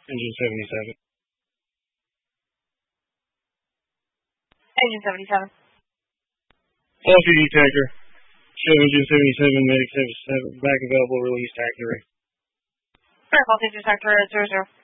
Engine 77. Engine 77. All CD tanker. Show engine 77, medic 77. Back available, release accurate. Vertical, Sector 00.